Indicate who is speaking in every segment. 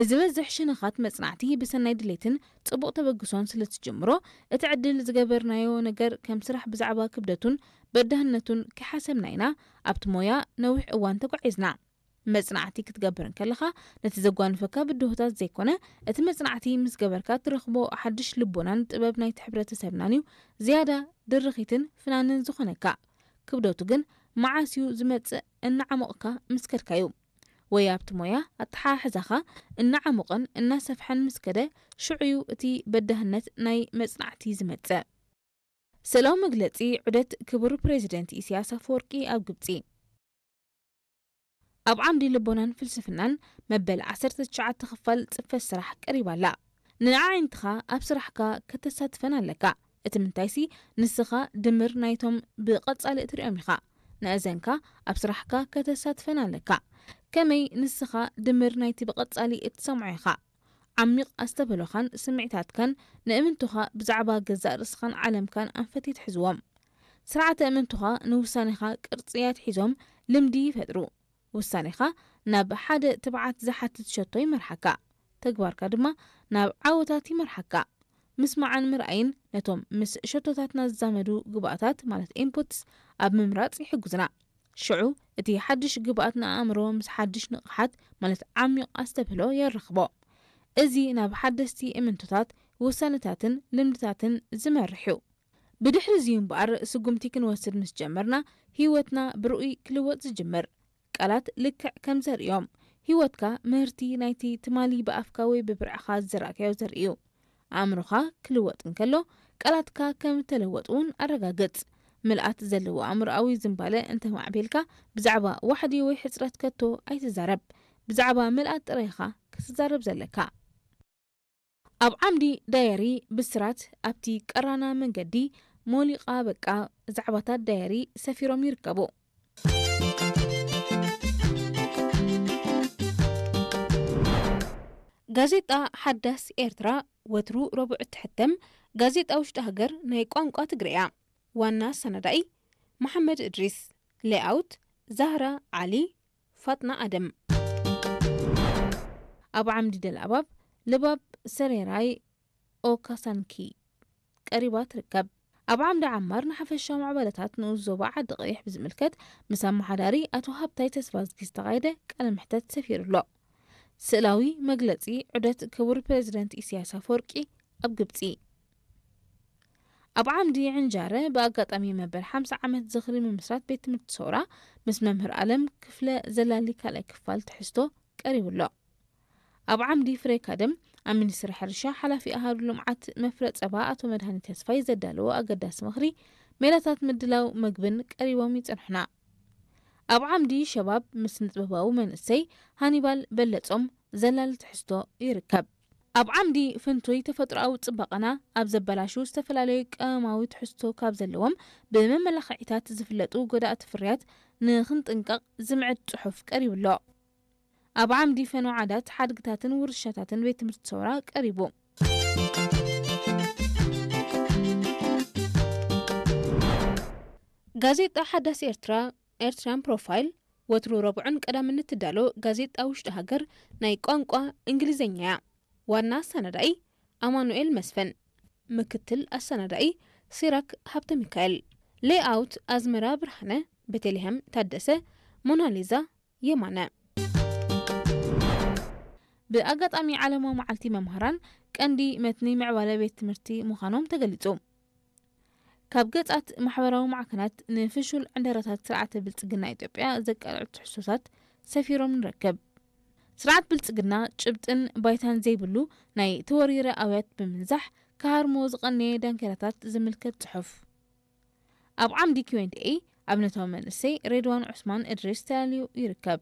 Speaker 1: ዝበዝሕ ሽነኻት መጽናዕቲ ብሰናይ ድሌትን ጽቡቕ ተበግሶን ስለ ዝጅምሮ እቲ ዕድል ዝገበርናዮ ነገር ከም ስራሕ ብዛዕባ ክብደቱን በዳህነቱን ክሓሰብና ኢና ኣብቲ ሞያ ነዊሕ እዋን ተጓዒዝና። መጽናዕቲ ክትገብርን ከለኻ ነቲ ዘጓንፈካ ብድሆታት ዘይኮነ እቲ መጽናዕቲ ምስ ገበርካ ትረኽቦ ሓድሽ ልቦናን ጥበብ ናይቲ ሕብረተሰብናን እዩ ዝያዳ ድርኺትን ፍናንን ዝኾነካ። ክብደቱ ግን መዓስዩ ዝመጽእ እናዓመቕካ ምስ ከድካዩ ወይ ኣብቲ ሞያ ኣተሓሕዛኻ እናዓመቐን እናሰፍሐን ምስ ከደ ሽዑዩ እቲ በዳህነት ናይ መጽናዕቲ ዝመጽእ። ስእላዊ መግለጺ ዑደት ክቡር ፕሬዚደንት ኢሳያስ ኣፈወርቂ ኣብ ግብጺ ኣብ ዓምዲ ልቦናን ፍልስፍናን መበል 19 ክፋል ጽፈት ስራሕ ቀሪባላ። ንዓይንትኻ ኣብ ስራሕካ ከተሳትፈን ኣለካ። እቲ ምንታይሲ ንስኻ ድምር ናይቶም ብቐጻሊ እትሪኦም ኢኻ። ንእዘንካ ኣብ ስራሕካ ከተሳትፈን ኣለካ። ከመይ ንስኻ ድምር ናይቲ ብቐጻሊ እትሰምዖ ኢኻ። ዓሚቕ ኣስተበሎኻን ስምዒታትካን ንእምንቱኻ ብዛዕባ ገዛእ ርእስኻን ዓለምካን ኣንፈት ይትሕዝዎም። ስርዓተ እምንቱኻ ንውሳኔኻ ቅርጽያት ሒዞም ልምዲ ይፈጥሩ። ውሳኔኻ ናብ ሓደ ትብዓት ዝሓትት ሸቶ ይመርሓካ። ተግባርካ ድማ ናብ ዓወታት ይመርሓካ። ምስማዕን ምርኣይን ነቶም ምስ ሸቶታትና ዝዛመዱ ግብኣታት ማለት ኢንፑትስ ኣብ ምምራጽ ይሕግዙና። ሽዑ እቲ ሓድሽ ግብኣት ንኣእምሮ ምስ ሓድሽ ንቕሓት ማለት ዓሚቕ ኣስተብህሎ የረኽቦ። እዚ ናብ ሓደስቲ እምንቶታት ውሳነታትን ልምድታትን ዝመርሕ እዩ። ብድሕሪ እዚዩ እምበኣር ስጉምቲ ክንወስድ ምስ ጀመርና ህይወትና ብርኡይ ክልወጥ ዝጅምር። ቃላት ልክዕ ከም ዘርእዮም ህይወትካ ምህርቲ ናይቲ ትማሊ ብኣፍካ ወይ ብብርዕኻ ዝዘራእካዮ ዘርእዩ። ኣእምሮኻ ክልወጥ እንከሎ ቃላትካ ከም ተለወጡን ኣረጋግጽ። ምልኣት ዘለዎ ኣእምሮኣዊ ዝምባለ እንተማዕቤልካ ብዛዕባ ዋሕዲ ወይ ሕጽረት ከቶ ኣይትዛረብ። ብዛዕባ ምልኣት ጥራይኻ ክትዛረብ ዘለካ። ኣብ ዓምዲ ዳየሪ ብስራት ኣብቲ ቀራና መንገዲ ሞሊቓ በቃ ዛዕባታት ዳየሪ ሰፊሮም ይርከቡ። ጋዜጣ ሓዳስ ኤርትራ ወትሩ ረቡዕ እትሕተም ጋዜጣ ውሽጢ ሃገር ናይ ቋንቋ ትግርኛ። ዋና ሰነዳኢ መሐመድ እድሪስ፣ ሌኣውት ዛህራ ዓሊ፣ ፋጥና ኣደም። ኣብ ዓምዲ ደልኣባብ ልባብ ሰሬራይ ኦካሳንኪ ቀሪባ ትርከብ። ኣብ ዓምዲ ዓማር ንሓፈሻዊ ማዕበለታት ንኡስ ዞባ ዓዲ ቀይሕ ብዝምልከት ምስ ኣመሓዳሪ ኣቶ ሃብታይ ተስፋዝጊ ዝተኻየደ ቃለ ምሕተት ሰፊሩሎ። ስእላዊ መግለጺ ዑደት ክቡር ፕሬዚደንት ኢሳያስ ኣፈወርቂ ኣብ ግብጺ ኣብ ዓምዲ ዕንጃረ ብኣጋጣሚ መበል 50 ዓመት ዝኽሪ ምምስራት ቤት ትምህርቲ ሶራ ምስ መምህር ዓለም ክፍለ ዘላሊ ካልኣይ ክፋል ትሕዝቶ ቀሪቡሎ። ኣብ ዓምዲ ፍሬ ካደም ኣብ ሚኒስትሪ ሕርሻ ሓላፊ ኣሃዱ ልምዓት መፍረ ጸባ ኣቶ መድሃኒ ተስፋይ ዘዳለዎ ኣገዳሲ ምኽሪ ሜላታት ምድላው ምግብን ቀሪቦም ይጽንሑና። ኣብ ዓምዲ ሸባብ ምስ ንጥበባዊ መንእሰይ ሃኒባል በለጾም ዘላሊ ትሕዝቶ ይርከብ። ኣብ ዓምዲ ፍንቱይ ተፈጥሮኣዊ ጽባቐና ኣብ ዘበላሹ ዝተፈላለዩ ቀመማዊ ትሕዝቶ ካብ ዘለዎም ብመመላኽዒታት ዝፍለጡ ጎዳእቲ ፍርያት ንኽንጥንቀቕ ዝምዕድ ጽሑፍ ቀሪቡሎ። ኣብ ዓምዲ ፈኖ ዓዳት ሓድግታትን ውርሻታትን ቤት ትምህርቲ ሶራ ቀሪቡ። ጋዜጣ ሓዳስ ኤርትራ ኤርትራን ፕሮፋይል ወትሩ ረቡዕን ቀዳምነት ትዳሎ ጋዜጣ ውሽጢ ሃገር ናይ ቋንቋ እንግሊዝኛ እያ። ዋና አሰናዳኢ አማኑኤል መስፈን፣ ምክትል አሰናዳኢ ሲራክ ሀብተ ሚካኤል፣ ሌአውት አዝመራ ብርሃነ፣ ቤተልሔም ታደሰ፣ ሞናሊዛ የማነ። ብአጋጣሚ ዓለማዊ መዓልቲ መምሃራን ቀንዲ መትኒ ምዕባለ ቤት ትምህርቲ ምዃኖም ተገሊጹ። ካብ ገጻት ማሕበራዊ ማዕከናት ንፍሹል ዕንደራታት ስርዓተ ብልጽግና ኢትዮጵያ ዘቃልዑ ትሕዝቶታት ሰፊሮም ንረክብ። ስርዓት ብልጽግና ጭብጥን ባይታን ዘይብሉ ናይ ተወሪረ ኣውያት ብምንዛሕ ካሃርሞ ዝቐነየ ዳንከራታት ዝምልከት ጽሑፍ። ኣብ ዓምዲ Q&A ኣብነታዊ መንእሰይ ሬድዋን ዑስማን እድሪስ ተላልዩ ይርከብ።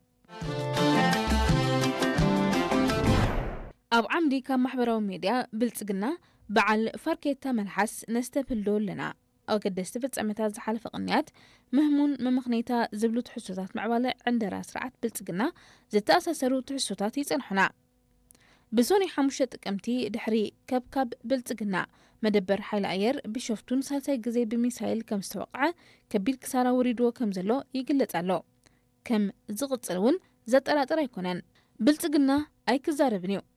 Speaker 1: ኣብ ዓምዲ ካብ ማሕበራዊ ሚድያ ብልጽግና በዓል ፋርኬታ መልሓስ ነስተብህልዶ ኣለና ኣገደስቲ ፍጻመታት ዝሓለፈ ቅንያት ምህሙን መምኽኔታ ዝብሉ ትሕዝቶታት ምዕባለ ዕንደራ ስርዓት ብልጽግና ዝተኣሳሰሩ ትሕዝቶታት ይጸንሑና። ብሶኒ 5 ጥቅምቲ ድሕሪ ከብካብ ብልጽግና መደበር ሓይሊ ኣየር ቢሾፍቱን ሳልሳይ ግዜ ብሚሳይል ከም ዝተወቅዐ ከቢድ ክሳራ ወሪድዎ ከም ዘሎ ይግለጽ ኣሎ። ከም ዝቕጽል እውን ዘጠራጥር ኣይኮነን። ብልጽግና ኣይክዛረብን እዩ።